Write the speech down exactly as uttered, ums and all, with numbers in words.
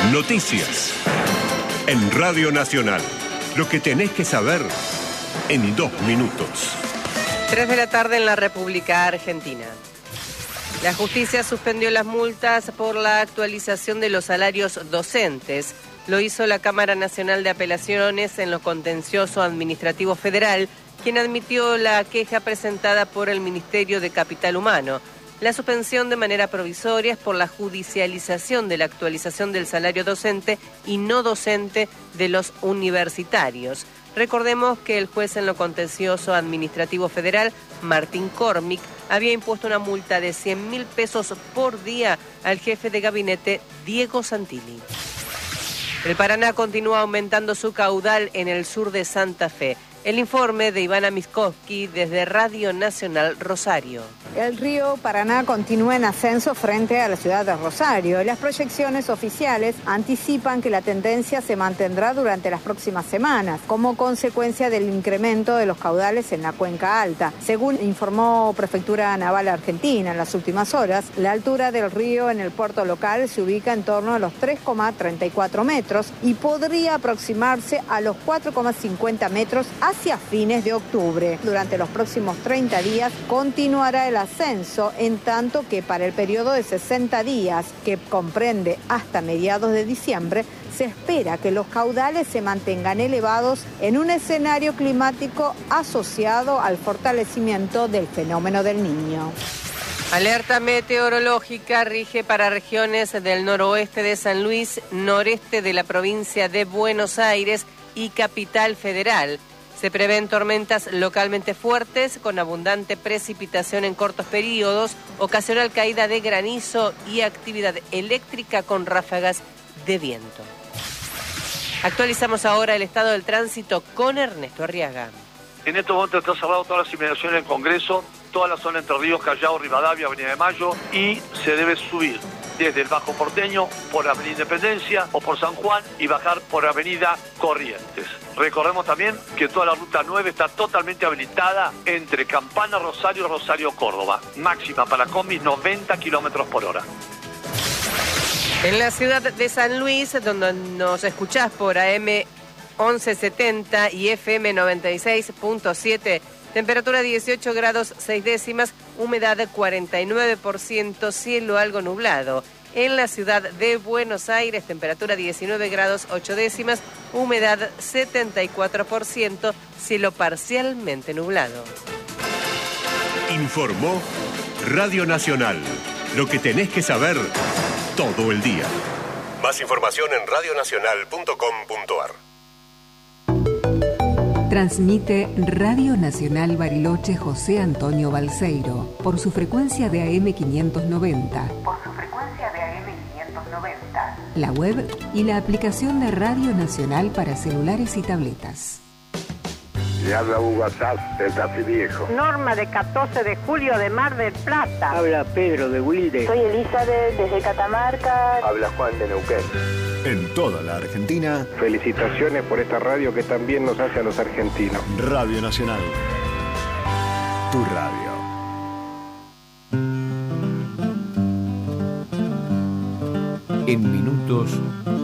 Noticias. En Radio Nacional. Lo que tenés que saber en dos minutos. Tres de la tarde en la República Argentina. La justicia suspendió las multas por la actualización de los salarios docentes. Lo hizo la Cámara Nacional de Apelaciones en lo contencioso administrativo federal, quien admitió la queja presentada por el Ministerio de Capital Humano. La suspensión de manera provisoria es por la judicialización de la actualización del salario docente y no docente de los universitarios. Recordemos que el juez en lo contencioso administrativo federal, Martín Cormick, había impuesto una multa de cien mil pesos por día al jefe de gabinete, Diego Santilli. El Paraná continúa aumentando su caudal en el sur de Santa Fe. El informe de Ivana Miskowski desde Radio Nacional Rosario. El río Paraná continúa en ascenso frente a la ciudad de Rosario. Las proyecciones oficiales anticipan que la tendencia se mantendrá durante las próximas semanas, como consecuencia del incremento de los caudales en la cuenca alta. Según informó Prefectura Naval Argentina en las últimas horas, la altura del río en el puerto local se ubica en torno a los tres coma treinta y cuatro metros y podría aproximarse a los cuatro coma cincuenta metros hacia fines de octubre. Durante los próximos treinta días continuará el ascenso, en tanto que para el periodo de sesenta días, que comprende hasta mediados de diciembre, se espera que los caudales se mantengan elevados en un escenario climático asociado al fortalecimiento del fenómeno del Niño. Alerta meteorológica rige para regiones del noroeste de San Luis, noreste de la provincia de Buenos Aires y Capital Federal. Se prevén tormentas localmente fuertes con abundante precipitación en cortos periodos, ocasional caída de granizo y actividad eléctrica con ráfagas de viento. Actualizamos ahora el estado del tránsito con Ernesto Arriaga. En este momento está cerrado todas las inmediaciones del Congreso, toda la zona Entre Ríos, Callao, Rivadavia, Avenida de Mayo, y se debe subir desde el Bajo Porteño por Avenida Independencia o por San Juan y bajar por Avenida Corrientes. Recordemos también que toda la Ruta nueve está totalmente habilitada entre Campana, Rosario, Rosario, Córdoba. Máxima para combis noventa kilómetros por hora. En la ciudad de San Luis, donde nos escuchás por A M once setenta y F M noventa y seis punto siete, temperatura dieciocho grados seis décimas, humedad cuarenta y nueve por ciento, cielo algo nublado. En la ciudad de Buenos Aires, temperatura diecinueve grados ocho décimas, humedad setenta y cuatro por ciento, cielo parcialmente nublado. Informó Radio Nacional. Lo que tenés que saber todo el día. Más información en radio nacional punto com punto a r. Transmite Radio Nacional Bariloche José Antonio Balseiro por su frecuencia de A M quinientos noventa. Por su frecuencia de A M quinientos noventa. La web y la aplicación de Radio Nacional para celulares y tabletas. Le habla Hugo Azaz, del Tafí Viejo. Norma, de catorce de julio, de Mar del Plata. Habla Pedro, de Wilde. Soy Elizabeth, desde Catamarca. Habla Juan, de Neuquén. En toda la Argentina. Felicitaciones por esta radio que también nos hace a los argentinos. Radio Nacional. Tu radio. En minutos,